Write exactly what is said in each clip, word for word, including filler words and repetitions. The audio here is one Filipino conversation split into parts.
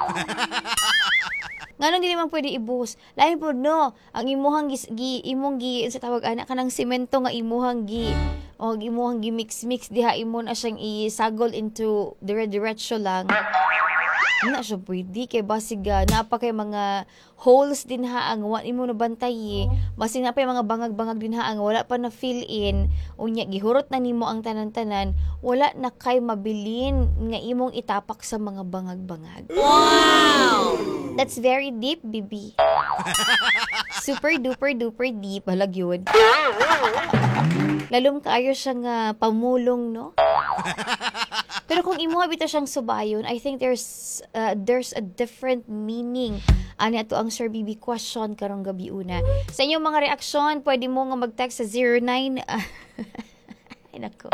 Nganong dili man pwede ibuhos? Lain po no, ang imuhang gi, gi imong gi sa tawag ana kanang semento nga imuhang gi o imuhang gi mix mix diha imon na siyang isagol into dire-diretso lang. Na siya pwede kay basig uh, napa kay mga holes din ha ang wa imo nabantay eh. Basig na pa mga bangag-bangag din ha ang wala pa na fill in unya gihurot na nimo ang tanan-tanan wala na kay mabilin nga imong itapak sa mga bangag-bangag. Wow! That's very deep, bibi. Super duper duper deep halag yun. Lalong kaayo siyang uh, pamulong no. Pero kung imo bitaw siyang subayon, I think there's uh, there's a different meaning ani ato ang Sir Bibi question karong gabi una. Sa inyong mga reaksyon, pwede mo nga mag-text sa zero nine uh, ay nako.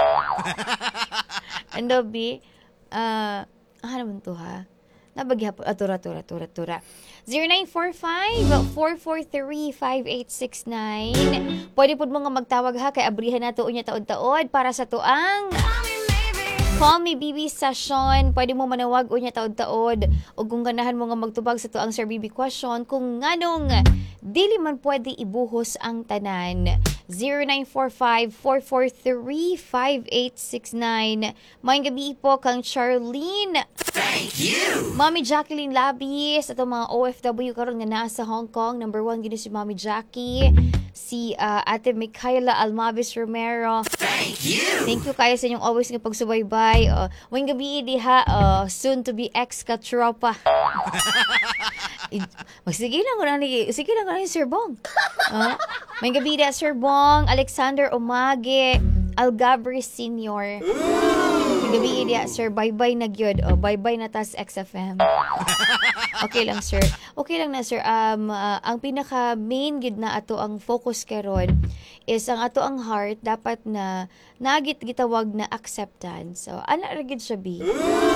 Ano bi? Uh, ah naman to ha. Nabagyapon atura tura tura tura. zero nine four five, four four three, five eight six nine. Pwede pud mo nga magtawag ha kay abrihan nato unya taod-taod para sa tuang Call Me Bibi session. Pwede mo manawag unya taod-taod o kung ganahan mo nga magtubag sa tuang Sir Bibi question kung nganong dili man pwede ibuhos ang tanan. zero nine four five, four four three, five eight six nine. Maayong gabi po kang Charlene. Thank you! Mami Jacqueline Labis, ito mga O F W karon nga naa sa Hong Kong. Number one gini si Mami Jackie. Si uh, Ate Micaela Almavis Romero. Thank you! Thank you kayo sa inyong always nga pagsubaybay. Uh, Wayng gabi diha, uh, soon to be ex-katropa. Sige lang ko na ni, sige lang ko na ni Sir Bong. Uh, may gabi diha Sir Bong, Alexander Omage, Algabri Senior. May gabi diha Sir, bye-bye na gyud. Oh, bye-bye na tas X F M. Okay lang sir. Okay lang na sir. Um, uh, ang pinaka main gid na ato ang focus karon is ang ato ang heart dapat na nagit gitawag na acceptance. So ana ra gid siya bi.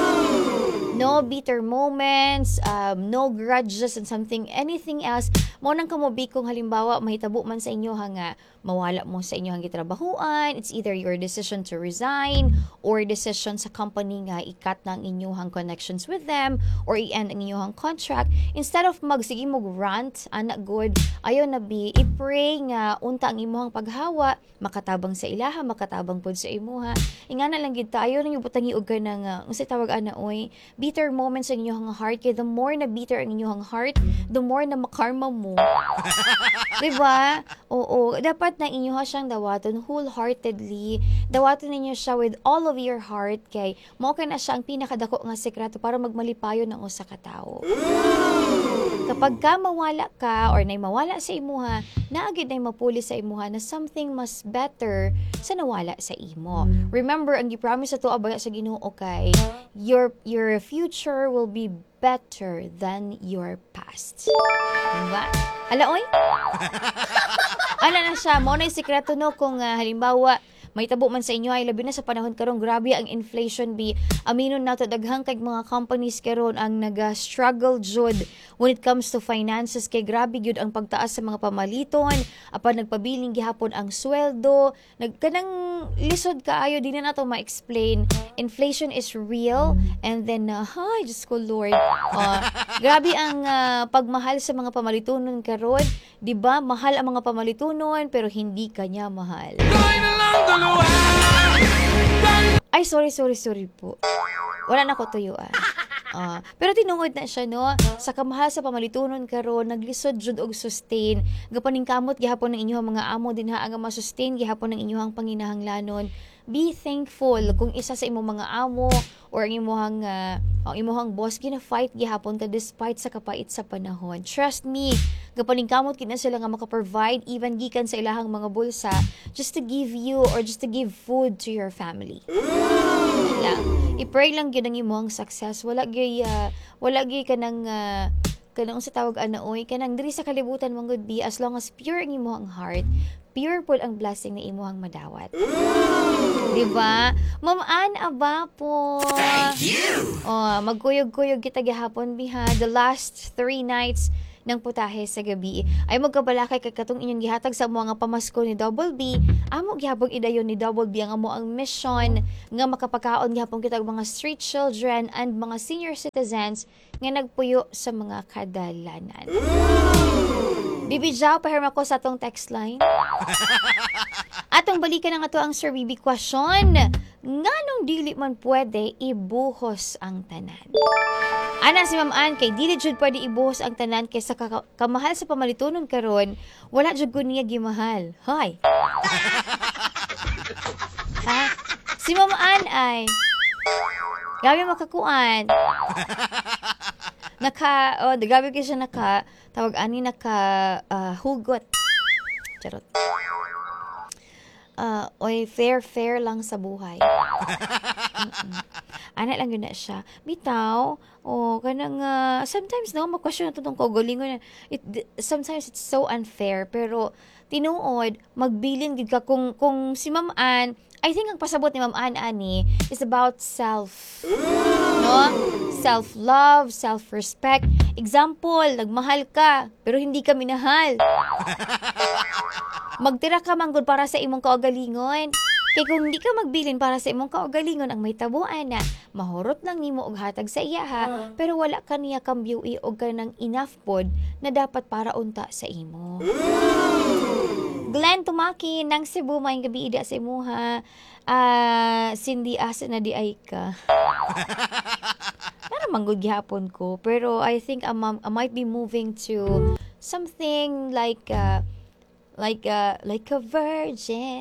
No bitter moments, um, no grudges and something anything else. Mo nang kamobi kung halimbawa mahitabo man sa inyo ha nga mawala mo sa inyo ang gitrabahuan, it's either your decision to resign or decision sa company nga i-cut na ang inyong connections with them or i-end ang inyong contract. Instead of magsige mo rant, anak good, ayo na bi, i-pray nga unta ang imuhang paghawa, makatabang sa ilaha, makatabang pod sa imuha. Ingana lang gid ta, ayo na yung butang iog ka na nga, unsay tawag ana oy, bitter moments sa inyong heart, kay the more na bitter ang inyong heart, the more na makarma mo. Diba? Oo, dapat na inyo siyang dawaton wholeheartedly. Dawaton ninyo siya with all of your heart kay mo ka na siya ang pinakadako nga sekreto para magmalipayo ng usa ka tawo. Kapag ka mawala ka or nay mawala sa imuha, naagid nay mapuli sa imuha na something mas better sa nawala sa imo. Remember, ang gi-promise ato abaya sa Ginoo kay your your future will be better than your past. Diba? Ala, oy? Ala na siya, mo na yung sikreto no kung uh, halimbawa may tabo man sa inyo ay labi na sa panahon karon grabe ang inflation bi. Aminon nato daghang kay mga companies karon ang naga-struggle jud when it comes to finances kay grabe gyud ang pagtaas sa mga pamaliton, apan nagpabiling gihapon ang sweldo, nagkanang lisod kaayo di na nato ma-explain. Inflation is real and then uh, hi just ko Lord. Uh, grabe ang uh, pagmahal sa mga pamalitunon karon, di ba? Mahal ang mga pamalitunon pero hindi kanya mahal. Ay, sorry, sorry, sorry po. Wala na ko tuyuan. Uh, pero tinungod na siya, no? Sa kamahal sa pamalitunon karon naglisod jud og sustain. Gapaning kamot gihapon ng inyong mga amo dinha nga ma-sustain gihapon ng inyong panginahanglanon. Be thankful kung isa sa imong mga amo or ang imong uh, ang imong boss gina-fight gihapon ka despite sa kapait sa panahon. Trust me, gapaning kamot kina sila nga maka-provide even gikan sa ilahang mga bulsa just to give you or just to give food to your family. Lang. I-pray lang gyud ang imong success. Wala gyud uh, wala gyud kanang uh, kanang sa tawag ana oy kanang diri sa kalibutan mong good be as long as pure ang imong heart, pure po ang blessing na imuhang madawat. Diba? Ma'am Ann, aba po. Thank you. Oh, magkuyog-kuyog kita gihapon biha. The last three nights ng putahe sa gabi. Ay magkabalakay kay katong inyong gihatag sa mga pamasko ni Double B. Amo gihapon idayon ni Double B ang amo ang mission nga makapagkaon gihapon kita og mga street children and mga senior citizens nga nagpuyo sa mga kadalanan. Bibi Jao, pahirma ko sa atong text line. Atong balikan na nga to ang Sir Bibi question. Nganong dili man pwede ibuhos ang tanan? Ana si Ma'am Ann, kay dili jud pwede ibuhos ang tanan kay sa kaka- kamahal sa pamalitunon karon, wala jud ko niya gimahal. Hoy. Ha? Si Ma'am Ann ay gabi makakuan. Naka, oh, gabi kasi siya naka, tawag ani naka uh, hugot. Charot. Uh, oy, fair-fair lang sa buhay. Ana lang yun na siya. Bitaw, oh, kanang, uh, sometimes, no, mag-question na itong kaugalingon. It, sometimes, it's so unfair. Pero, tinuod, magbilin gid ka kung, kung si Ma'am Ann, I think ang pasabot ni Ma'am Ann, ani, is about self. No? Self-love, self-respect. Example, nagmahal ka, pero hindi ka minahal. Magtira ka manggod para sa imong kaugalingon. Kay kung hindi ka magbilin para sa imong kaugalingon, ang may tabuan na mahurot lang nimo og hatag sa iya ha, pero wala ka niya kambyuhi og kanang enough pod na dapat para unta sa imo. Glenn Tumaki ng Cebu, maayong gabi ida sa imo ha. Ah, Cindy asa na di ay ka. Para manggod gihapon ko, pero I think I, I might be moving to something like uh, like a like a virgin.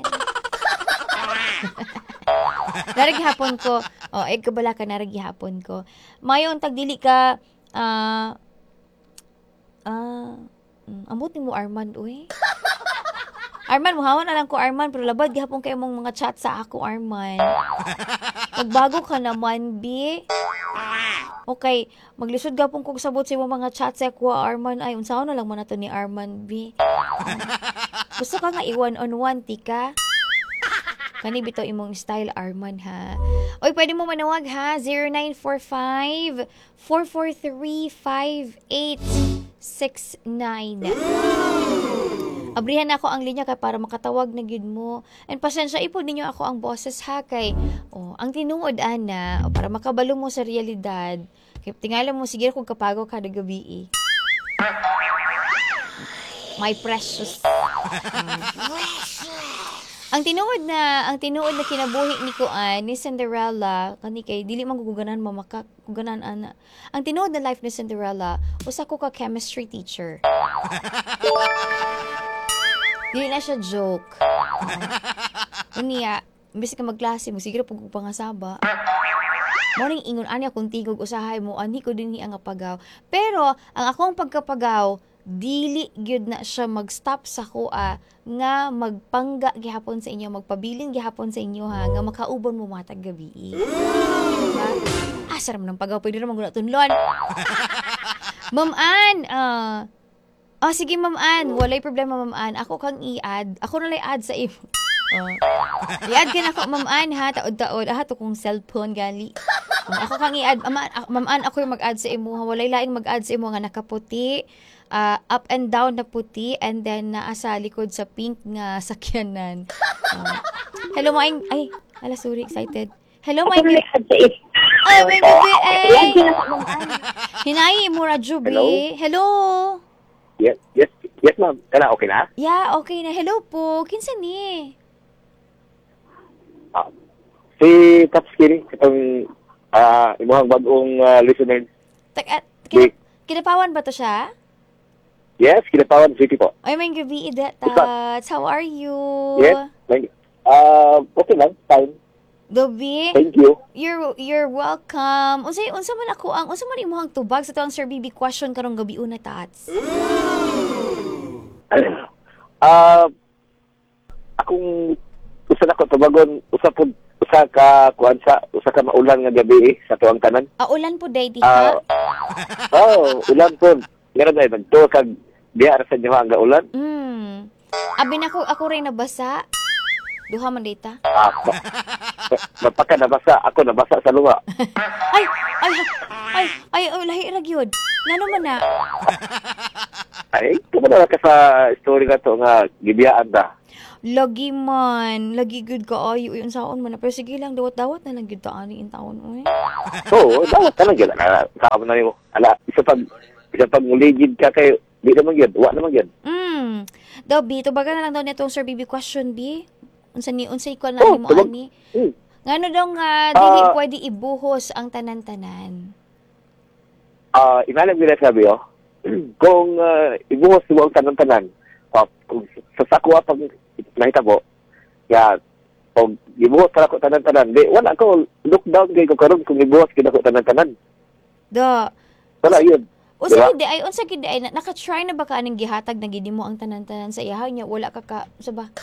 Naragihapon ko. Oh, ay kabala ka naragihapon ko. Mayon tagdili ka ah uh, ah uh, amot mo Armand uy. Arman, muhawan na lang ko Arman, pero labad gihapon kay mong mga chat sa ako Arman. Magbago ka naman, B. Okay, maglisod gapon kong sabot sa mga chat sa ako Arman. Ay, unsaon na lang man nato ni Arman, B. Gusto ka nga i-one on one, tika? Kani bitaw imong style, Arman, ha? Oy, pwede mo manawag, ha? zero nine four five, four four three, five eight six nine. Abrihan ako ang linya kay para makatawag na gyud mo. And pasensya ipod ninyo ako ang boses ha kay oh, ang tinuod ana o para makabalo mo sa realidad. Kay tingala mo sige kung kapago kada gabi. My precious. Um, ang tinuod na ang tinuod na kinabuhi ni Kuan ni Cinderella kani kay dili man guguganan mamaka guganan ana. Ang tinuod na life ni Cinderella usa ko ka chemistry teacher. Dili na siya joke. Uh, Unya, imbes ka magklase mo, sige na pag pangasaba. Morning ingon, ani akong tigog, usahay mo, ani ko din ang apagaw. Pero, ang akong pagkapagaw, dili gyud na siya mag-stop sa kuha nga magpangga gihapon sa inyo, magpabilin gihapon sa inyo ha, nga makaubon mo matag gabi. Diba? Ah, sarap ng pagaw, pwede naman guna tunlon. Ma'am Ann, ah, uh, oh, sige, Ma'am Ann. Walay problema, Ma'am Ann. Ako kang i-add. Ako na lang i-add sa imo. Oh. I-add ka na ako, Ma'am Ann, ha? Taod-taod. Ah, ito kong cellphone, gali. Oh, ako kang i-add. Ma'am Ann, ako yung mag-add sa imo. Ha? Walay laing mag-add sa imo nga nakaputi. Uh, up and down na puti. And then, naa sa likod sa pink nga sakyanan. Oh. Hello, Maing. Ay, ala, sorry. Excited. Hello, Maing. Ay, may gabi, eh. Hinayi mo, Rajubi. Hello. Yes, yes, yes ma'am. Kana okay na? Yeah, okay na. Hello po. Kinsa ni? Ah, si Tapskiri, itong uh, imuhang bagong uh, listener. Tak at kin- kinapawan ba to siya? Yes, Kinatawan City po. Ay, may gabi, Idatats. How are you? Yes, thank you. Uh, okay lang, fine. Gabi? Thank you. You're you're welcome. Unsay unsa man ako ang unsa man imong tubag sa tuang Sir Bibi question karong gabi una tats? Ah, uh, akong usa na ko tubagon usa pud usa ka kuan sa usa ka maulan nga gabi eh, sa tuang tanan. Ah, ulan po day Ah, diha. oh, ulan po. Meron na nagtuo kag diha sa inyo ang ulan. Mm. Abi na ako, ako rin nabasa. Duha man data. Ah, ma- ma- mapaka nabasa, ako nabasa sa luha. Ay, ay, ay, ay, ay, lahi ra gyud. Ngano man na? Ay, kumana ka sa story na to nga gibiyaan da. Lagi man, lagi good ka ayo yung saon man na. Pero sige lang, dawat-dawat na lang gyud ta ani in taon oy. Oo, dapat ka lang yun. Ah, Saka mo na mo. Ala, isa pag, isa pag muligid ka kayo, di naman yun, wa naman yun. Mm. Daw B, tubaga na lang daw nitong Sir B B question B. Unsa ni unsay ko na Oh, mo tubag- ani? Hmm. Ngano daw nga dili Ah. pwede ibuhos ang tanan-tanan. Ah, inalam nila sabi, oh, kung uh, ibuhos mo ang tanan-tanan, uh, kung sa sakwa pag nakita mo, ya, kung ibuhos ka ako tanan-tanan, di, wala ko, look down kay ko karon kung ibuhos kita ko tanan-tanan. Da. Wala yun. Unsa Diba? gid ay unsa gid ay na- naka-try na ba ka aning gihatag na gid mo ang tanan-tanan sa iyaha niya wala ka ka sa ba?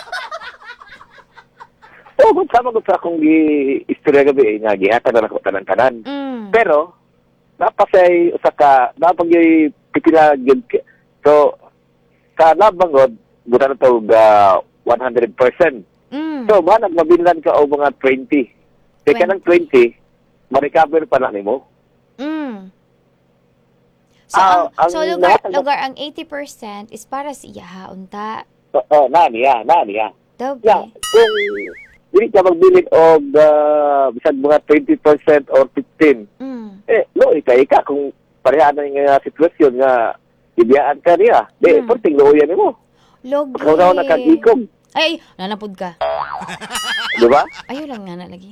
Oo, kung sama ko sa akong gi-istorya gabi, eh, nga, gihata na ako tanan-tanan. Mm. Pero, napasay, usa ka, napag yung pipila, yun, ka- so, sa nabangod, buta na ito, uh, one hundred percent. Mm. So, ba, nagmabinlan ka o mga twenty. Kaya ka ng twenty, ma-recover pa na ni mo. Mm. So, Ah, ang, ang so lugar, lahat ng- lugar ang eighty percent is para sa iyaha unta. Oo, naniya, naniya. Daw Yeah, be. kung hindi ka magbilin og uh, bisag mga twenty percent or fifteen, Mm. eh, no, ikay ka kung pareha na yung uh, sitwasyon nga ibiyaan ka niya. Di, Hmm. perting looyan mo. Logi. Ikaw na na kag-ikom. Ay, nanapod ka. Di ba? Ayaw lang nga na lagi.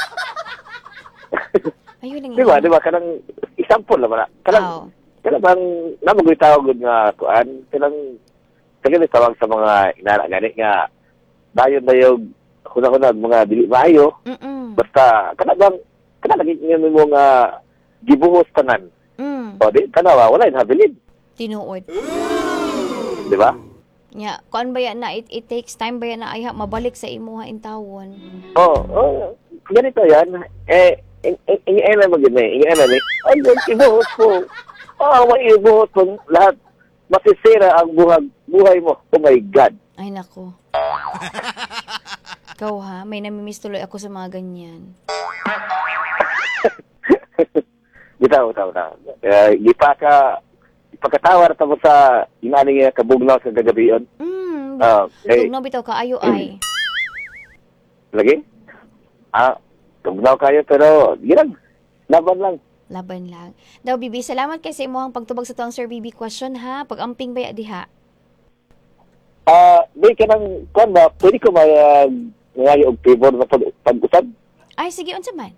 Ayaw lang Di ba? Di ba? Kanang example naman na. Kanang, Oo. kanang bang namagoy tawag nga kuan, kanang kanang tawag sa mga inana gani nga dayon dayog kuna-kuna mga dili maayo. Mm. Basta kanang bang kanang lagi nga mo nga gibuhos tanan. Mm. O di tanawa wala in habilin. Tinuod. Di ba? Nya, kuan ba yan na it, it takes time ba yan na ay ha, mabalik sa imuha in tawon. Oh, oh, ganito yan. Eh, ingay na mag-ina eh. Ingay na eh. Ay, yan, ibuhos ko. Ah, may ibuhos ko. Lahat. Masisira ang buhag, buhay mo. Oh my God. Ay nako. Ikaw ha, may namimiss tuloy ako sa mga ganyan. Bitaw, bitaw, bitaw. Uh, ipa ka, ipagkatawar tamo sa inani nga kabugnaw sa gagabiyon. Mm. Ah, eh, Tugnaw bitaw ka ayo ay. lagi? Ah, tugnaw kayo pero, ginag, laban lang. Laban lang. Daw Bibi, salamat kay sa imong pagtubag sa tuang Sir Bibi question ha. Pag-amping ba ya diha? Ah, di ka nang, kuan ba, pwede ko may, uh, ngayon og favor na pag- pag-usab? Ay sige unsa man?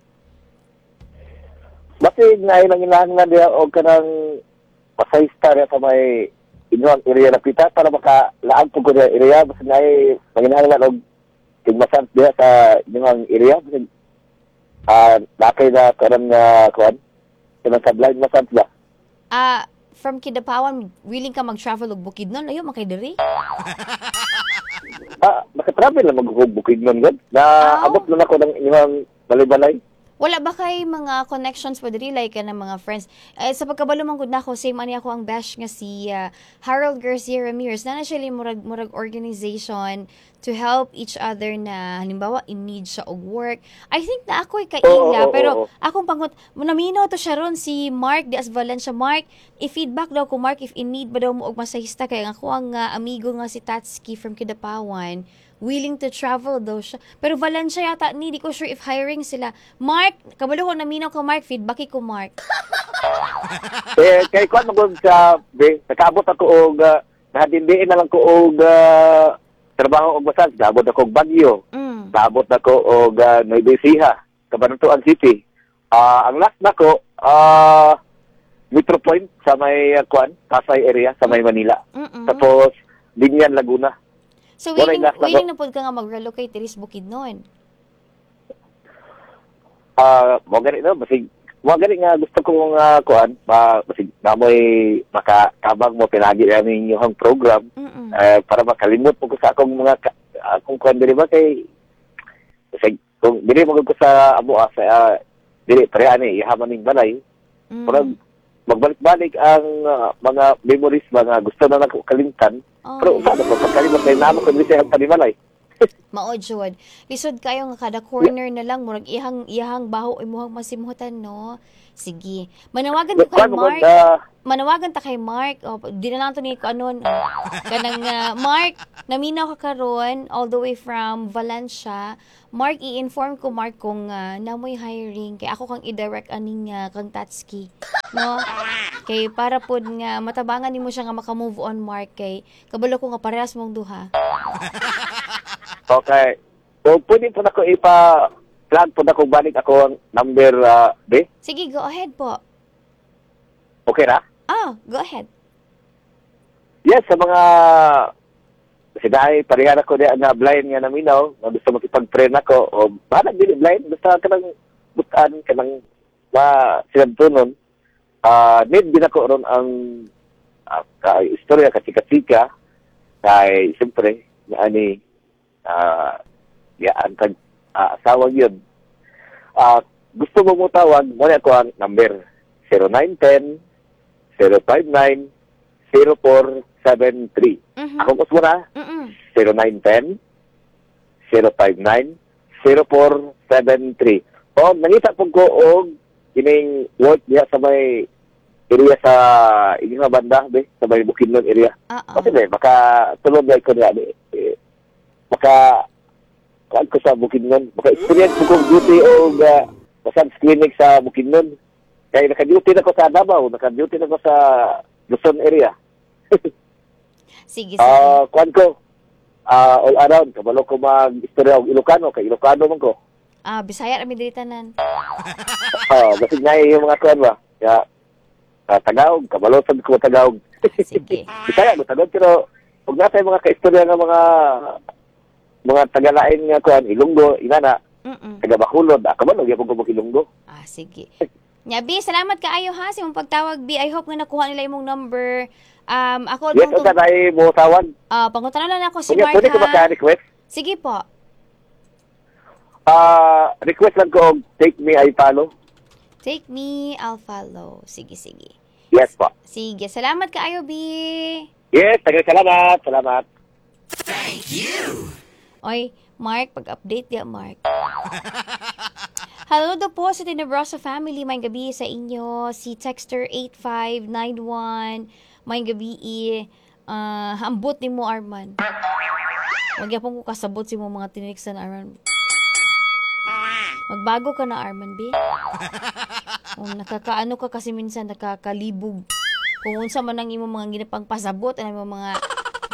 Bakit na ilang inahanglan niya o kanang pasayista niya sa may inyong area na pita para makalaag po ko niya area. Basta na ay manginahanglan o tigmasant niya sa inyong area. Basta uh, nakay na karang na kuwan. Kanang sablay masant ba? Ah, from Kidapawan, willing ka mag-travel og Bukidnon? Ayo makay diri? Ah, makatravel na mag-bukid nun gan. Na Aw. abot na ako ng inyong balay-balay. Wala ba kay mga connections pa diri like ka ng mga friends? Eh, sa pagkabalo man gud nako, same ani ako ang bash nga si ah, Harold Garcia Ramirez. Na actually murag murag organization to help each other na halimbawa in need siya og work. I think na ako'y Oo, kaila oo, pero oo. akong pangut naminaw to siya ron si Mark Diaz Valencia. Mark, i-feedback daw ko Mark if in need ba daw mo og masahista kay nga ako ang ah, amigo nga si Tatski from Kidapawan willing to travel daw siya. Pero Valencia yata, ni, di ko sure if hiring sila. Mark, kabalo ko naminaw ko Mark, feedback ko Mark. Eh, kay kuwan magod sa, be, nakabot ako og, uh, nahadindiin na lang ko og uh, trabaho og masal. Nakabot ako og Bagyo. Mm. Nakabot ako og uh, Nueva Ecija, Cabanatuan City. Ah, ang last nako, ah, Metro Point sa may uh, kuan, Pasay area, sa may Manila. Mm-mm. Tapos, Binyan, Laguna. So, Wala willing, yung last na willing na po ka nga mag-relocate tiris Bukidnon. Ah, mo gani no, basig mo gani nga gusto ko nga kuan, ba basig namoy makatabang mo pinagi namin yung program Mm-mm. eh, para makalimot po ko sa akong mga ka- akong kuan diri ba kay basig kung diri mo ko sa amo ah, sa uh, diri pareha ni ihaman ning balay. Mm. Murag magbalik-balik ang ah, mga memories, mga gusto na nakalimtan. Oh. Pero paano pa pagkalimot na naman kung hindi siya ang panimalay? Maod jud. Lisod kayo nga kada corner na lang murag ihang ihang baho imuhang masimutan no. Sige. Manawagan ko kay Paano Mark. ba, ah, Manawagan ta kay Mark. O, di na lang to ni ko anon. Oh. Kanang ah, Mark, naminaw ka karon all the way from Valencia. Mark, i-inform ko Mark kung uh, namoy hiring kay ako kang i-direct aning uh, kang Tatski. No? Kay para pod nga matabangan nimo siya nga maka-move on Mark kay kabalo ko nga parehas mong duha. Okay. So, pwede po na ko ipa plan po na kung balik ako ang number uh, B. Sige, go ahead po. Okay na? Ah, go ahead. Yes, sa mga sinahay, parihan ako niya na blind nga naminaw, na gusto makipag-friend ako, o bahala din blind, basta ka ng butaan, ka ng masinabtunon. Uh, need din ako ron ang uh, ka, istorya, kasika-sika, kay, siyempre, na ani, uh, yaan kag uh, asawa yun. Uh, gusto mo mo tawag, muna ako ang number zero nine one zero, zero five nine, zero four seven three. Mhm. Ako gusto mo na, Mm. zero nine one zero, zero five nine, zero four seven three. O, nangita po ko og ining work niya sa may area sa inyong nga banda, be, sa may Bukidnon area. Oo. Kasi be, baka tulog na ko niya, be. Eh, baka kaan ko sa Bukidnon. Baka experience ko kong duty o uh, massage clinic sa Bukidnon. Kaya naka-duty na ko sa Davao, naka-duty na ko sa Luzon area. Sige, sige. Ah, kuan ko, ah, all around, kabalo ko mag-istorya og Ilocano, kay Ilocano man ko. Ah, Bisaya ra mi diri tanan. Oh, kasi nga yung mga kuan ba. Kaya, uh, Tagaog, kabalo sa ko Tagaog. Sige. Bisaya mo Tagaog, pero huwag natin mga kaistorya ng mga mga tagalain nga kuan, Ilonggo, inana, Mm. taga Bacolod, ah, kabalo, gyapon ko mag Ilonggo. Ah, sige. Nya B, salamat kaayo ha sa imong pagtawag B. I hope nga nakuha nila imong number. Um, ako Yes, pang unsa na mo tawag. Ah, pangutanan lang ako si Kunya, Mark pwede ko ha. maka-request? Sige po. Ah, request lang ko og take me I follow. Take me, I'll follow. Sige, sige. Yes po. Sige, salamat kaayo B. Yes, tagal salamat, salamat. Thank you. Oy, Mark, pag-update dia, Mark. Hello do po sa Tenebrosa family. May gabi sa inyo. Si Texter eight five nine one. May gabi uh, ambot ni mo, Arman. Huwag yapon ko kasabot si mo mga tinik sa Arman. Magbago ka na, Arman, B. Um, nakakaano ka kasi minsan, nakakalibog. Kung unsa man ang imo mga ginapang pasabot, ano mo mga...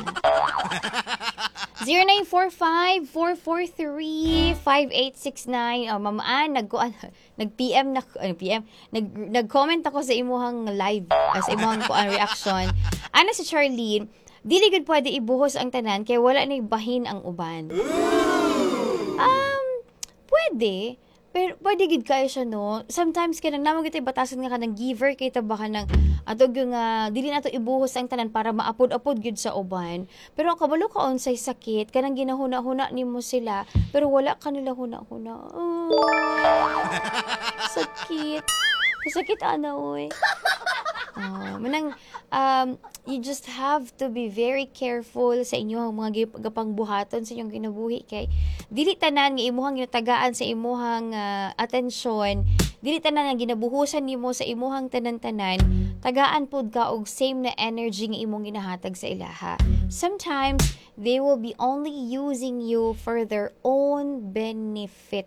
zero nine four five, four four three, five eight six nine. Oh, mamaan, nag nag-P M na ano, P M, nag nag-comment ako sa imuhang live, uh, sa imuhang kuan reaction. Ana si Charlene, dili gud pwede ibuhos ang tanan kay wala na bahin ang uban. Um, pwede. Pero pwede gid kayo siya no. Sometimes kanang namo gitay batasan nga kanang giver kay ta baka nang atog yung uh, dili nato ibuhos ang tanan para maapod-apod gid sa uban. Pero ang kabalo ka unsay sakit kanang ginahuna-huna nimo sila pero wala kanila huna-huna. Oh, sakit. Sakit ana oy. Oh, manang um, you just have to be very careful sa inyong mga gapang buhaton sa inyong kinabuhi kay dili tanan nga imuhang ginatagaan sa imuhang uh, atensyon, dili tanan nga ginabuhusan nimo sa imuhang tanan-tanan, tagaan pud ka og same na energy nga imong ginahatag sa ilaha. Sometimes they will be only using you for their own benefit.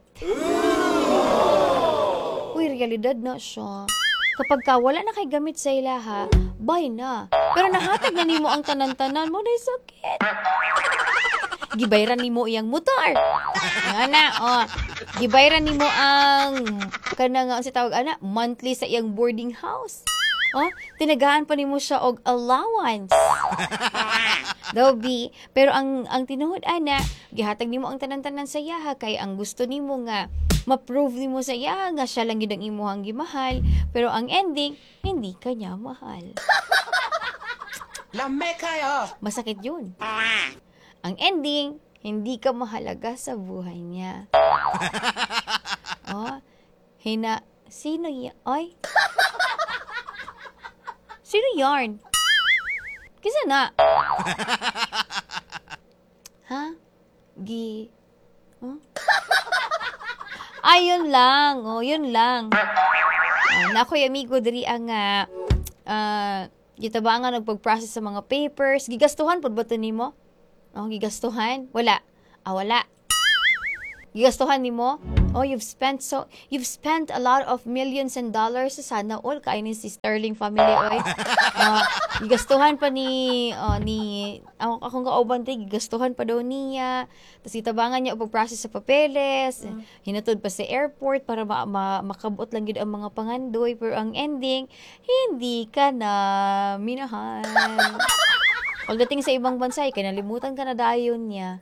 Uy, realidad na siya. Kapag ka wala na kay gamit sa ilaha, bye na. Pero nahatag na nimo ang tanan-tanan mo, dahil sakit. Gibayran nimo iyang motor. Nga na, oh. Gibayran nimo ang, kana nga, ang tawag, ana, monthly sa iyang boarding house. Oh, tinagaan pa nimo siya og allowance. Daw B, pero ang ang tinuod ana, gihatag nimo ang tanan-tanan sa iyaha kay ang gusto nimo nga ma-prove nimo sa iya nga siya lang gid ang imuhang gimahal, pero ang ending hindi ka niya mahal. Lame kayo. Masakit 'yun. Ang ending hindi ka mahalaga sa buhay niya. Oh, hina sino ya? Oy. Sino yarn? Kisa na? Ha? Gi... Huh? Ay, yun lang. Oh, yun lang. Uh, na ako'y amigo diri ang uh, uh, gitaba nga nagpag-process sa mga papers. Gigastuhan po ba ito nimo? Oh, gigastuhan? Wala. Ah, wala. Gigastuhan nimo? Oh, you've spent so you've spent a lot of millions and dollars sa sana all kay ni si Sterling family oy. Uh, gigastuhan pa ni uh, ni ako akong kauban tay gigastuhan pa daw niya. Tas itabangan niya og process sa papeles. Mm. Hinatod pa sa airport para ma- ma- makabot lang gid ang mga pangandoy, pero ang ending hindi ka na minahal. Pagdating sa ibang bansa, ay kinalimutan ka na dayon niya.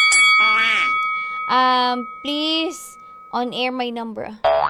Um, please, on air my number.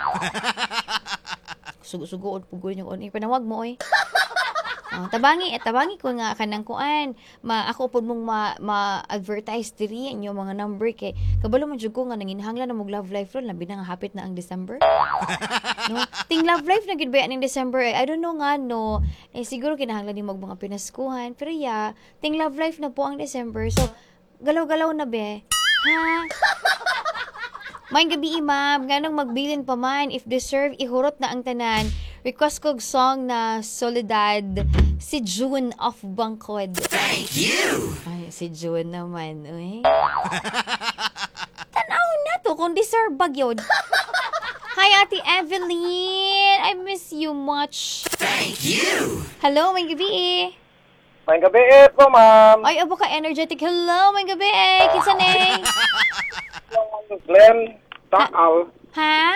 Sugo-sugoon po gulo on air. Panawag mo, oy. Oh, tabangi, eh, tabangi ko nga kanang kuan. Ma, ako po mong ma, ma-advertise diri inyo mga number kay kabalo man jud ko nga nanginhanglan na mog love life ron labi na nga hapit na ang December. No? Ting love life na gid ba ning December? Eh, I don't know nga no. Eh siguro kinahanglan ni mag mga pinaskuhan. Pero yeah, ting love life na po ang December. So galaw-galaw na be. Ha? May gabi, ma'am. Ganong magbilin pa man. If deserve, ihurot na ang tanan. Request kog song na Soledad. Si June of Bangkod. Thank you! Ay, si June naman. Uy. Tanaw na to kung deserve ba yun. Hi, Ate Evelyn. I miss you much. Thank you! Hello, may gabi. May gabi eh po, ma'am. Ay, abo ka energetic. Hello, may gabi. Kinsa ne? Glenn, Taal. Ha?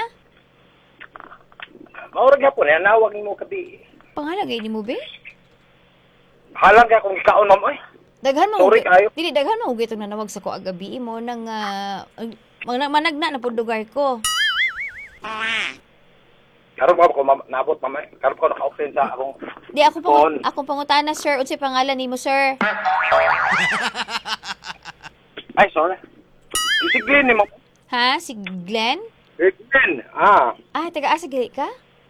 Maurag nga po na, nawag mo kabi. Pangalagay ni mo, be? Halang ka kung ikaon, ma'am, ay. Daghan mo. Sorry kayo. Dili, daghan mo. Gitong nanawag sa ko agabi mo nang uh, managna na po lugar ko. Karoon ko, ma'am, nabot, ma'am, ay. Karoon ko naka-open sa akong Di, ako pang, phone. akong pangutana, sir. Unsay pangalan ni mo, sir? Ay, sorry. Si Glenn, eh, ma'am. Ha? Si Glenn? Eh, Glenn, ah. Ah, taga-asa gali ka?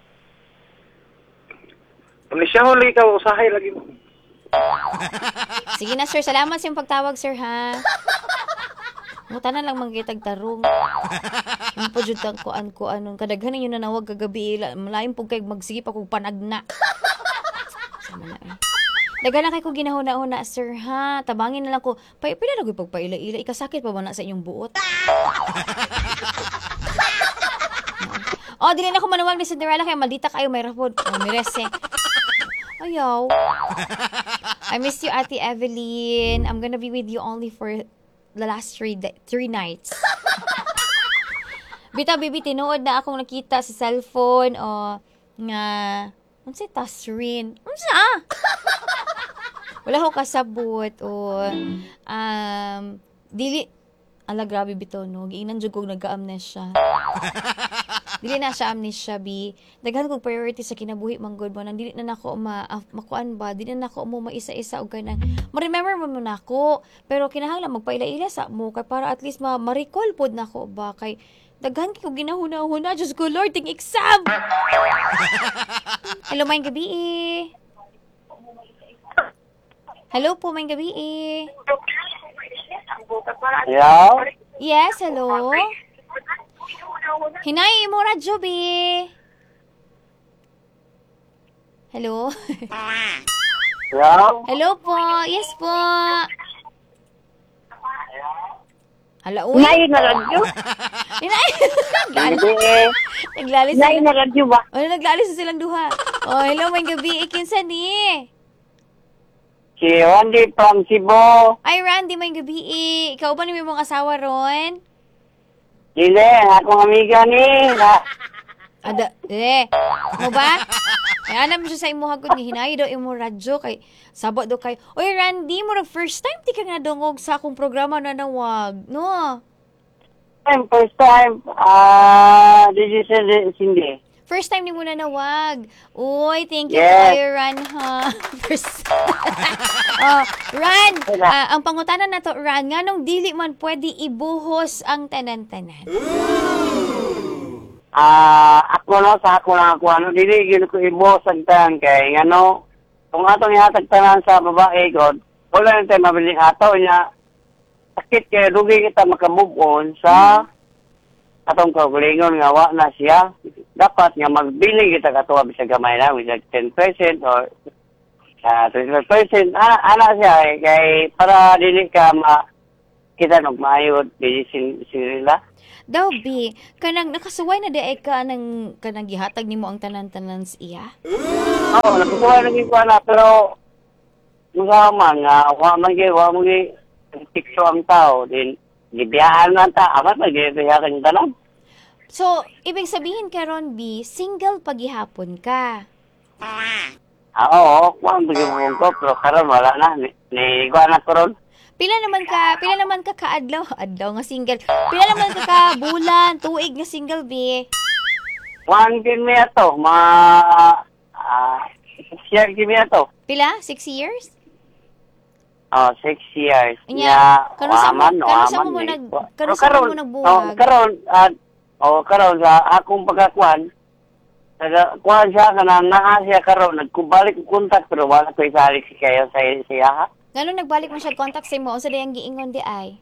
Amnesia mo lagi ka, usahay lagi mo. Sige na, sir. Salamat sa iyong pagtawag, sir, ha? Mutanan lang manggitag tarong. Ang padyutang ko an ko anon kadaghan ninyo nanawag kagabi malain pug kay magsige pa kog panagna. Sama na eh. Daghan na kay ko ginahuna-huna, sir, ha. Tabangin na lang ko. Pa pila na gyud pagpaila-ila ikasakit pa ba na sa inyong buot? Oh, dili na ako manawag ni Cinderella kay maldita kayo may rapod. Oh, may rese. Ayaw. I miss you, Ate Evelyn. I'm gonna be with you only for the last three de- three nights. Bita, bibi, tinuod na akong nakita sa cellphone o nga, unsay tasrin? Unsa ah? Wala ko kasabot o um, dili, ala grabe bito no, giinan jud kog nagka-amnesia. Dili na siya amnesia, bi. Daghan kog priority sa kinabuhi manggod mo nang dili na nako ma uh, makuan ba, dili na nako mo maisa-isa og kanang ma-remember mo na nako, pero kinahanglan magpaila-ila sa mo kay para at least ma ma-recall pod nako ba kay daghan kay kog ginahuna-huna just go Lord ting exam. Hello, may gabi. Hello po, may gabi. Yeah? Yes, hello. Hinay mo radyo, bi. Hello? Yeah? Hello po. Yes po. Hala, uy. Nay na radyo. Hinay. Naglalis. Hindi. Naglalis Nay sila. na radyo ba? Oh, naglalis na silang duha. Oh, hello, may gabi. Ikinsa ni. Si Randy from Cebu. Ay, Randy, may gabi. Ikaw ba ni mong asawa ron? Dile, akong amiga ni. Na, Ada, eh. Mo ba? Ay, anam siya sa imo hagod ni hinay daw imo radyo kay sabot daw kay. Oy, Randy, mo na first time di ka nga dungog sa akong programa na nawag, no? time, first time, ah, uh, this is uh, Cindy. First time ni mo na nawag. Uy, thank you Yes. kayo, Ran, ha? First. oh, Ran, ah, ang pangutanan na to, Ran, nganong dili man pwede ibuhos ang tanan-tanan? Ah, ako no, sa ako lang ako, ano, dili, gino ko ibo sagtan kay, ano, kung atong ihatag tanan sa babae god, wala na tayo mabiling ato niya. Sakit kaya dugi kita makamove on sa atong kaugalingon nga wa na siya. Dapat nga magbiling kita katuwa bisag gamay na with like ten percent or uh, twenty-five percent. Ana, ana siya eh, kay para dili ka ma kita nog maayod dili sin sinila. Daw, B, kanang nakasuway na di ay ka ng kanang gihatag nimo ang tanan-tanan sa iya? Oo, oh, nakukuha na ko na, pero masama nga, wa man gay, wa man gay, tikso ang tao, din, gibiyaan na ta, amat na gibiyaan yung tanan. So, ibig sabihin karon B, single paghihapon ka. Ah, oo, wa man gay ko, pero karon wala na, ni, ni ko na karon. Pila naman ka, pila naman ka kaadlaw, adlaw nga single. Pila naman ka ka bulan, tuig nga single B. One kimi ato, ma, ah, share kimi ato. Pila? Six years? Oh, six years. Inya, karon sa mo, waman, karon sa waman, mo eh. nag, Wa- karon pero sa mo karon, oh, nagbuwag. karon, at, oh, karon sa akong pagkakuan, Naga, kuhan siya ka na naa siya karon nagkubalik ko kontak pero wala ko isalik si kayo sa siya ha. Ngano nagbalik mo siya contact sa mo o sa dayang giingon di ay?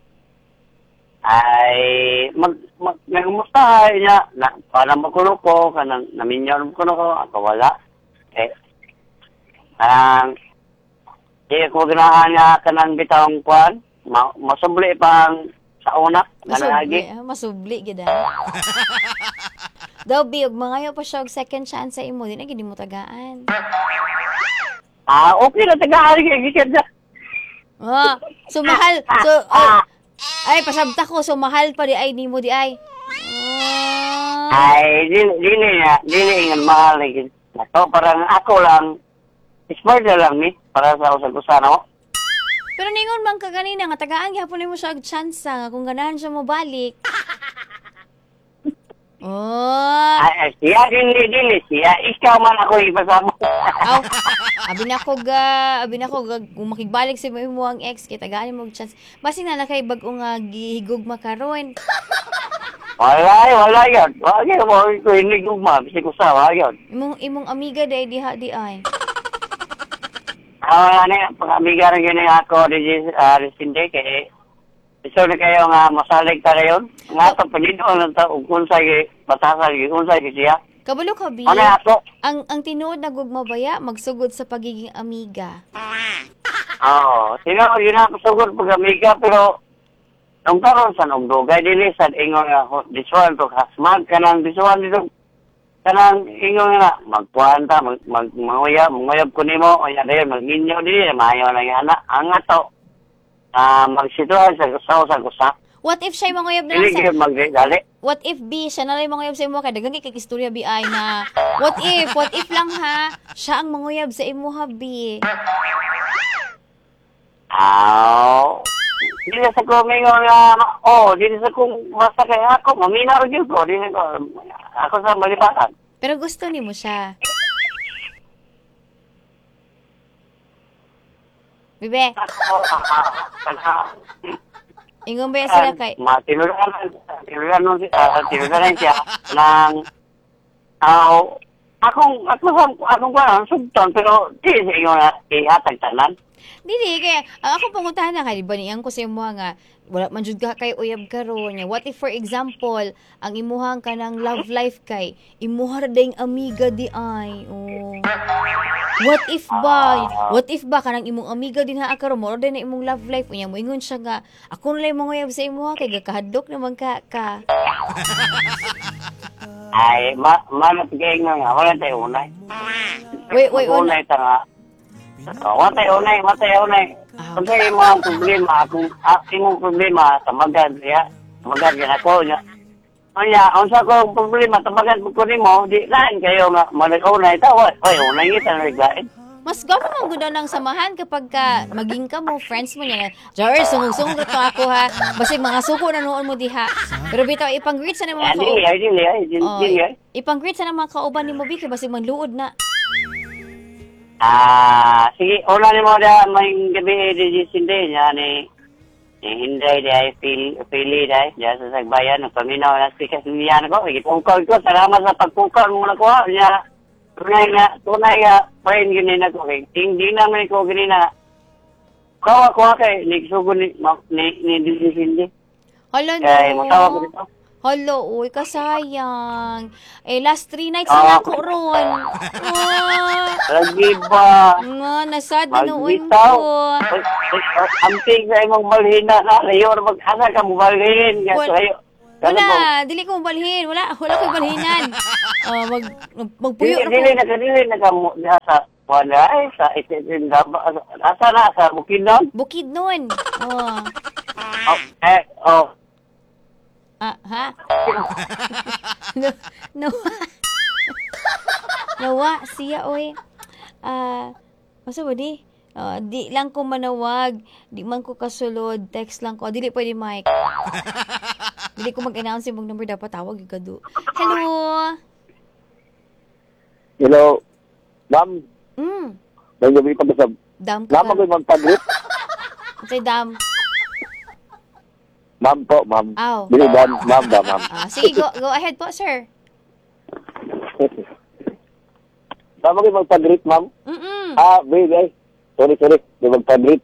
Ay, mag, mag, nagumustahay niya, na, para makulo ko, kanang naminyon ko ko, ako wala. Eh, ang, di ko ganahan niya kanang bitawang kuhan, ma, masubli pang sa una, Masubli, managi. ah, masubli gid ah. Daw biyog mangayo pa siya og second chance sa imo, di na gid mo tagaan. Ah, okay na, taga-ari kayo, gikan na. Ah, so mahal, so ay, ay pasabta ko, so mahal pa di ay nimo di ay. Ah, Ay, dili, dili na, dili nga mahal na gid. Ito, parang ako lang, smart na lang ni, para sa usag-usan ako. pero ningon man ka ganina nga tagaan gyapon nimo siya og chance nga kung ganahan siya mo balik. Oh, Ay, ay, siya dili, dili, siya, ikaw man ako ipasama. aw, abi na ko ga, abi na ko ga, kung makigbalik sa mo ang ex, kay tagaan mo og chance. Basi na na kay bag-o nga gihigog makaron. Wala, wala yun. Wala yun, wala ko hindi gugma, bisig ko sa, wala yun. Imong imong amiga day diha di ay. Ah, ano yan, pag-amiga rin yun ako, di uh, Resinde, kay gusto na kayo nga masalig ka na yun. Nga ito, paninoon lang ito, kung sa'yo, batasan, kung sa'yo siya. Kabalo ka bi. Ano ako? Ang ang tinuod na gugmabaya magsugod sa pagiging amiga. Oo, sino, yun ako sugod pag-amiga, pero nung karon sa nung dugay dili sa ingon nga diswan to hasmag kanang diswan dito kanang ingon nga magkuanta mag mag manguyab manguyab ko nimo o ya dayon magminyo dili maayo na nga ana ang ato ah magsituhan sa usaw sa usa What if siya mangoyab na dili lang sa gyud magdali. What if B siya na lang mangoyab sa imo kay daghang kay istorya B ay na what if what if lang ha siya ang mangoyab sa imo ha B. Aw dili sa ko mingon nga oh dili sa kung basta kay ako maminaw gyud ko dili ko ako sa malipatan. Pero gusto nimo siya. Bibe, ingon ba yan sila kay Matinulan, tinulan siya, tinulan siya ng, aw, akong, akong, akong parang sugton, pero di sa inyo na ihatag tanan. Dili kay ang akong pangutahan na kay di ba niyang ko sa imo nga wala man jud ka kay uyab karon nya. What if for example ang imuhang kanang love life kay imuha ra dayong amiga di ay. Oh. What if ba? What if ba kanang imong amiga din ha karon mo din na imong love life unya mo ingon siya nga ako na lang mo uyab sa imuha kay gakahadlok naman ka ka. Ay, ma, manapigay nga nga, wala tayo unay. Wait, wait, wait. Unay ta nga. Oh, wala tayo unay, wala tayo unay. Kung sa'yo mo ang problema, kung aking mong problema, tamagad, ya, tamagad yan ako, ya. Kanya, kung sa ko problema, tamagad ko ni mo, di lain kayo nga, malag-unay ta, oy, oy, unay kita na naglain. Mas gamo man gud ng samahan kapag ka maging ka mo friends mo niya. Jar, sungog-sungog to ako ha. Basig mga suko na noon mo diha. Pero bitaw ipang-greet sa mga Ay, dili, ay, dili, ay, dili, Oh, dili, ay. ipang-greet sa mga kauban ni mo bi kay basig manluod na. Ah, sige, una ni mo da may gabi di sinde niya ni ni Hinday day pili pili day diya sa Sagbayan ng paminaw na sikas niya ko. Ipungkol ko salamat sa pagpungkol mo na ko niya. tunay nga, tunay nga, friend yun na ko. Kay, hindi naman ko ganina. Kawa ko kay, nagsugo ni, ma- ni, ni, ni, ni, ni, Hala Kaya, no. matawa ko dito. Hala, uy, kasayang. Eh, last three nights Ah. na ako ron. Ah, Lagi ba? nga, nasad na noon Magbitaw. ko. Ang tig sa imong balhin na na, layor, mag-asa ka mo balhin. Nga, Wal- so, ayo. Wala, dili ko balhin. Wala, wala ko balhinan. Ah, mag, mag, magpuyo Dili, na dili ko. na kadili na ka mo diha sa wala ay sa itin daba asa na sa Bukidnon. Bukid nun. Oh. Oh, eh oh. Ah, ha? no, nawa. nawa, siya, oy. Ah, masa ba di? Ah, di lang ko manawag, di man ko kasulod, text lang ko. Dili pwede mic. Dili ko mag-announce yung number, dapat tawag yung kado. Hello? Hello. Ma'am, Mm, may gabi pa ba sa... dam ka Ma'am, ka. ako'y magpag-grip. Say dam. Ma'am po, ma'am. Aw. Dili, ma'am. Ma'am ba, ma'am? Ah, sige, go, go ahead po, sir. Ma'am, ako'y magpag-grip, ma'am. Mm-mm. Ah, babe, ay. Sorry, sorry. Di magpag-grip.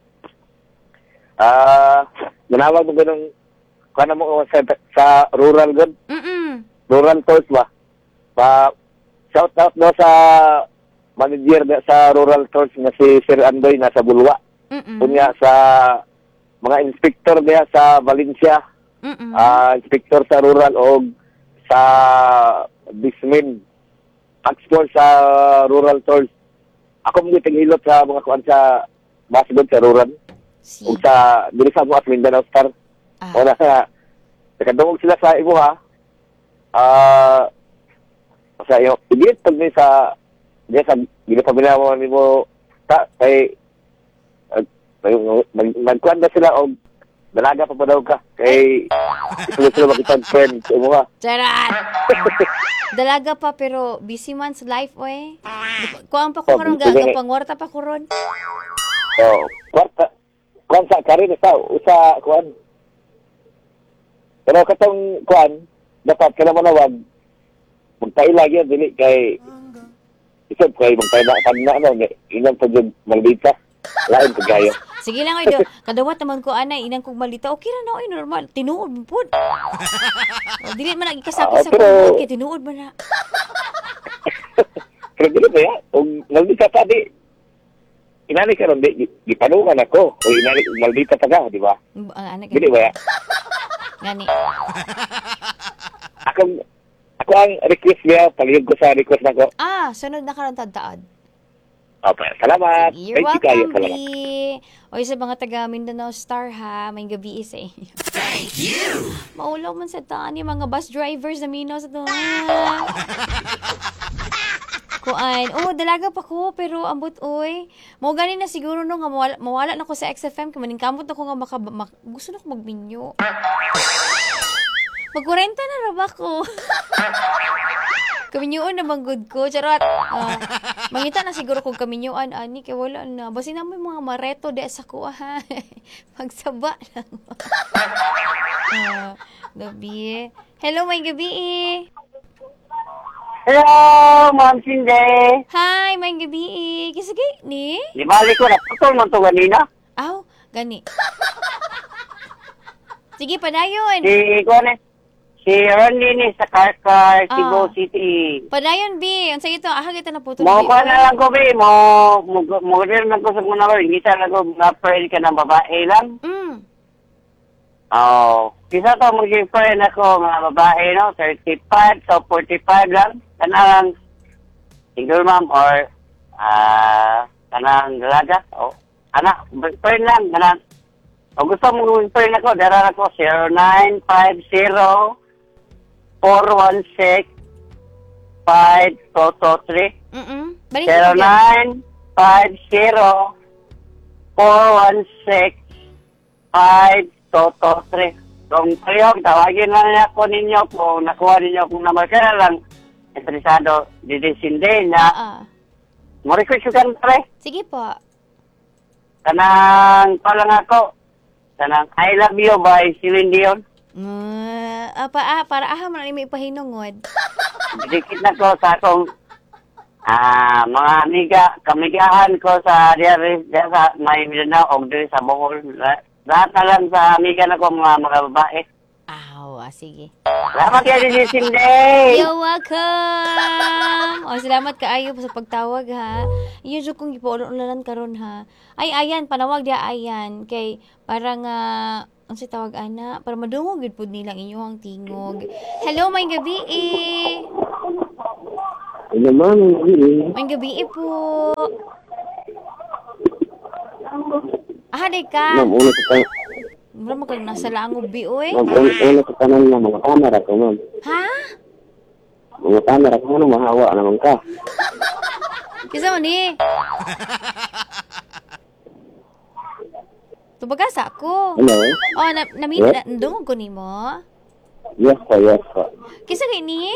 Ah, manawag mo ganun, kung mo sa, sa rural good, Mm-mm. rural tours ba? Pa, shout out daw sa manager na sa rural tours na si Sir Andoy nasa Bulwa. Mm-mm. Kunya sa mga inspector niya sa Valencia, Mm-mm. ah inspector sa rural o sa Bismin, export sa rural tours. Ako mo hilot sa mga kuan sa Basgod sa rural Si. ug sa dili sa mo at Mindanao Star. Ah. O na nakadungog sila sa imo ha. Ah sa iyo, igit pag ni sa diya sa ginapabinawa ni mo ta kay uh, mag magkuan na sila og dalaga pa pa daw ka kay ito sila makitag friend sa imo ha. Charat! Dalaga pa pero busy man sa life, oy. Kuan pa ko Oh, karon busy ga gani. pangwarta pa ko ron. So, kwarta kuan sa karin sa usa kuan. Pero katong kuan dapat kana manawag magpailag yun dili kay isip kay magpaila na ano inang pa jud maldita lain kagayo. Sige lang oy do. Kadawat naman ko anay inang kog malita. Okay ra na oy normal. Tinuod mo pud. O, dili man lagi kasakit Ah, sa pero- kung kay tinuod man na. Pero dili ba ya? Kung maldita pa di, inani ka ron, di, gipanungan ako. O inani, maldita pa ka, di ba? Ang anak Dili ba ya? Gani. Ako, ako ang request niya, palihog ko sa request na ko. Ah, sunod na karon tadtaad. Okay, salamat. You're Thank you kayo, welcome, salamat. B. Oy sa mga taga Mindanao Star ha, may gabi isa eh. Thank you. Maulaw man sa taan yung mga bus drivers na minaw sa to. Kuan. Oh, dalaga pa ko pero ambot oy. Mao gani na siguro no nga mawala, mawala na ko sa X F M kay maningkamot na ko nga maka, mak, gusto na ko magminyo. Magkurenta na ra ba ko? Kaminyoon na bang good ko? Charot. Ah, mangita na siguro kung kaminyoan ani kay wala na. Basi na mo yung mga mareto di sa ko ha. Magsaba lang. Ah, gabi. Hello, may gabi eh. Hello, Ma'am Cindy. Hi, may gabi eh. Kisagay ni? Di balik ko na putol man to ganina. Aw, gani. Sige, padayon. Si ko ne. Si Randy ni sa Karkar, Cebu Ah. City. Padayon, B. Ang sa ito, aha kita na putol. Mo B. ko na lang ko be, mo mo mo rin na ko sa muna ko, hindi talaga na friend ka ng babae lang. Mm. Oh, kisa to maging friend ako mga babae no, thirty-five so forty-five lang. Kanang single mom or ah kanang dalaga. Oh, anak, friend lang kanang. O gusto mo maging friend ako, dara ako zero nine five zero four one six five two two three. Mm-mm. Balik zero ko yan. nine five zero four one six five two two three. Kung kayo, tawagin na niya po ninyo kung nakuha ninyo kung number ka na lang interesado didesinde na Ah, ah. mo request ko kan pre. Sige po. Kanang palang ako. Kanang I love you by Celine Dion. Uh, ah, pa, ah, para aha man may ipahinungod. Dikit na ko sa akong Ah, mga amiga, kamigahan ko sa diya diya sa may Mindanao o diya sa Bohol. La- Lahat na lang sa amiga na ko mga mga babae. Aw, ah, sige. Salamat kayo din si Cindy. You're welcome! O, salamat kaayo sa pagtawag, ha. Iyon siya kung ipo-ulalan karon ha. Ay, ayan, panawag dia, ayan. Kay, parang, ah, ang si tawag, ana, para madungog yun po nilang inyong tingog. Hello, may gabi, eh. Ano man, hindi. May gabi, eh, po. Ah, di ka. Ma'am, una sa tanan. Wala mo kang nasa langob, bi, oy. Ma'am, una, una sa tanan na mga kamera ko, ma'am. Ha? Mga kamera ko, ano, mahawa naman ka. Kisa mo ni? Tubagasa ako. Hello? Oh, na, namin, Yes? na, ndungog ko ni mo. Yes po, yes po. Kisa gini?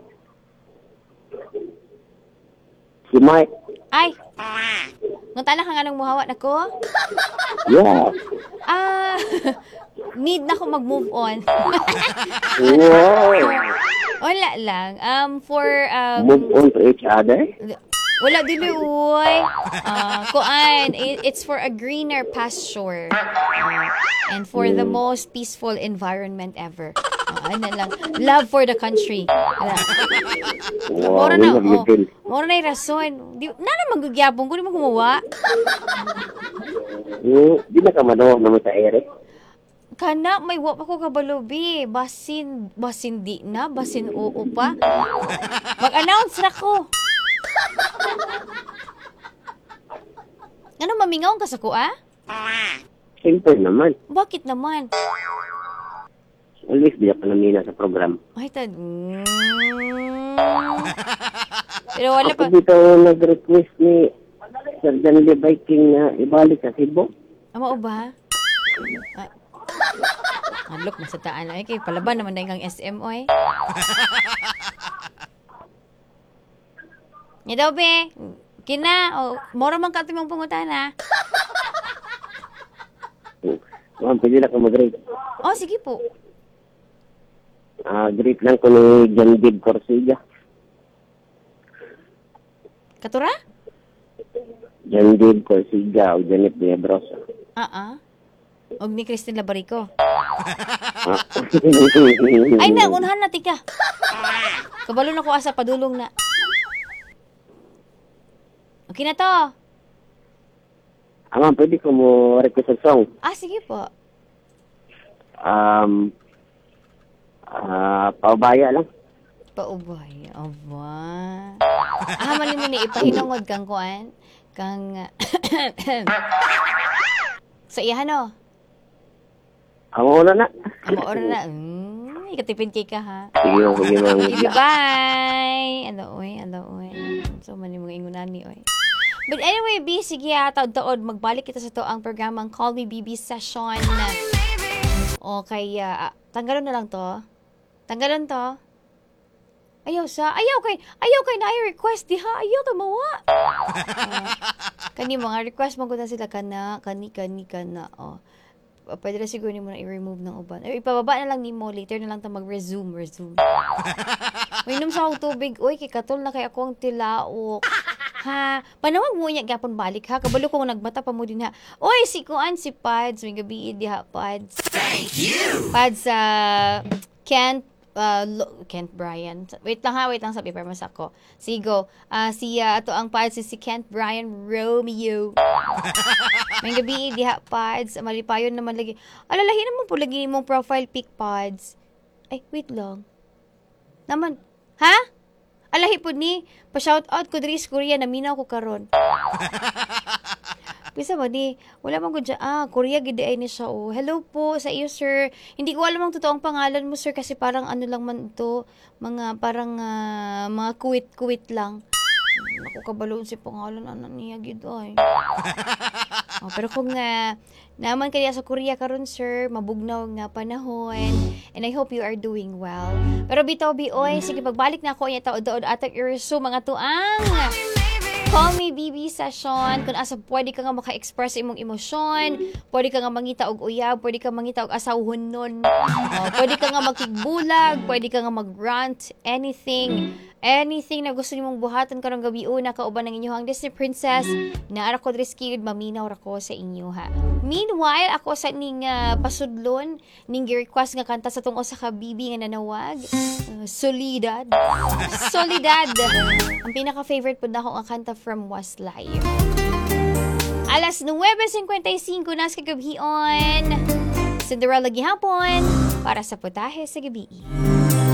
Si Mike? Ay. Nung tanang ka nga nang muhawa na ko? Yes. Ah, need na ko mag-move on. Wow. Wala lang. Um, for, um, Move on to each other? wala dili uy. Ah, kuan, it, it's for a greener pasture. Ah, and for the most peaceful environment ever. Ah, ano lang. Love for the country. Wala. Wow, Mora na, may oh. nag-feel. Mora na yung rason. Di, na na magagyabong ko, di mo gumawa. Hmm, di na ka manuwa naman sa ere. Kana, may wap ako kabalobi. Basin, basin di na, basin oo pa. Mag-announce na ko. Ano, mamingaw ka sa ko, ah? Simple naman. Bakit naman? Always di ka namina sa program. Ay, tad... Mm. Pero wala pa... Ako dito nag-request ni Sir Janely Viking na ibalik sa Cebu. Ama o ba? Ah. Ah, look, masataan na. Eh, kay palaban naman na yung S M, oy. Nga daw, be. Kina, o, mora man ka ito mong pangutan, ha? Ma'am, pwede na ka mag-rate. Oh, sige po. Ah, greet lang ko ni John Dib Corsiga. Katura? John Dib Corsiga o Janet Diabrosa. Ah, ah. Og ni Christine Labarico. Ah. Ay, na, unahan na, tika. Kabalo na ko asa, padulong na. Okay na to. Ah, ma'am, pwede ko mo request ang song. Ah, sige po. Um, ah, paubaya lang. Paubay. Aba. Ah, mali mo ni ipahinungod kang kuan. Kang... sa iya, no? Amo na na. Amo ora na. Mm, ikatipid kay ka, ha? Sige, ma'am, sige, ma'am. Sige, bye! Ano, oy? Ano, oy? So, mani mga ingunani, oy. But anyway, B, sige, ha, taod-taod, magbalik kita sa to ang programang Call Me B B Session. Okay, uh, tanggalon na lang to. Tanggalon to. Ayaw sa, ayaw kay, ayaw kay na request di ha, ayaw kay mawa. Uh, kani mga request mo ko na sila kana, kani, kani, kana, oh. Pwede na siguro ni mo na i-remove ng uban. Ay, ipababa na lang ni mo, later na lang ta mag-resume, resume. Uy, nung sa akong tubig, uy, kay katol na kay akong tilaok. Ha? Panawag mo niya gapon balik ha. Kabalo ko nagbata pa mo din ha. Oy, si Kuan, si Pads. May gabi di ha, Pads. Thank you. Pads sa uh, Kent, uh, Lo- Kent Bryan. Wait lang ha, wait lang sa paper mas ako. Sigo. Uh, si, uh, ato ang Pads, si Kent Bryan Romeo. May gabi di ha, Pads. Malipayon naman lagi. Alalahin naman po lagi mong profile pic, Pads. Ay, wait lang. Naman. Ha? Alahi po ni, pa-shout out ko diri sa Korea na minaw ko karon. Bisa ba di, wala man ko dyan, ah, Korea gid ay ni siya, oh. Hello po sa iyo, sir. Hindi ko alam ang totoong pangalan mo, sir, kasi parang ano lang man ito, mga parang, uh, mga kuwit-kuwit lang. Ako kabaloon si pangalan, ano niya gid ay. Oh, pero kung uh, naman kaya sa Korea karon, sir, mabugnaw nga panahon, and I hope you are doing well. Pero bitaw bioy, sige pagbalik na ako iya taod-taod atag i-resume mga tuang Call Me B B session. Kung asa pwede ka nga maka-express imong emosyon, pwede ka nga mangita og uyab, pwede ka mangita og asawhon nun. Oh, pwede ka nga makigbulag, pwede ka nga mag-rant, anything. Anything na gusto nimong buhaton karong gabi una kauban ng inyong Disney princess, naara ko dres kid maminaw ra ko sa inyo ha. Meanwhile, ako sa ning uh, pasudlon ning request nga kanta sa tungod sa kabibi nga nanawag, uh, Solidad. Solidad. Ang pinaka favorite pud nako ang kanta from Westlife. Alas nuwebe cincuenta y cinco na sa gabion. Cinderella gihapon para sa putahe sa gabi.